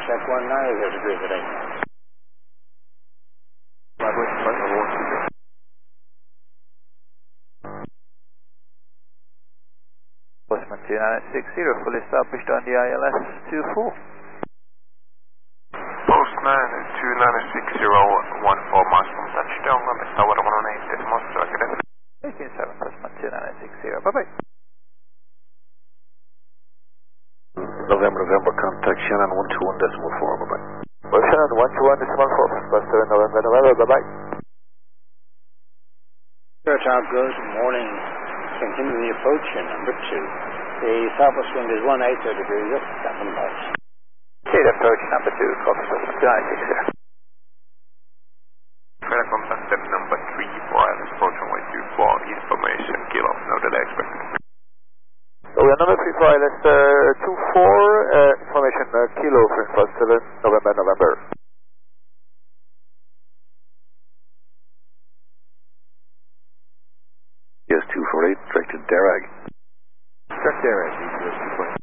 check 190 degrees today. Postman 2960, fully established on the ILS 24. Postman 2960, 14 miles from touchdown, Tower 118, decimal strike, 187, Postman 2960, bye-bye. November, contact Shannon 121.4, bye-bye. Shannon 121.4, Buster November, bye-bye. Fairchild, good morning. Continuing the approach in number 2. The southwest wind is 180 degrees up 7 knots. State approach number 2, copy Postman 2960. Fair contact step number 3 for ILS approach runway 24, east formation, kilo, no delay expected. We are number 3 for ILS 24, information kilo, French 7, November. Yes, 248, direct to Darag. Direct Darag,